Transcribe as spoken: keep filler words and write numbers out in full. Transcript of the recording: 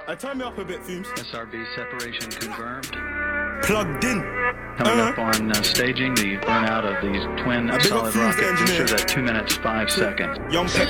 I turn me up a bit, Fumes. S R B separation confirmed. Plugged in. Coming Uh-huh. up on uh, staging the burnout of these twin I big up solid Fumes, the rocket engineer. boosters at two minutes five seconds. Young Pep